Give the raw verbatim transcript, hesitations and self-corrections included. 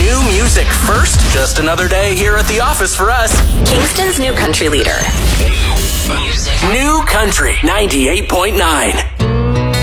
New music first. Just another day here at the office for us. Kingston's new country leader. New Country ninety-eight point nine.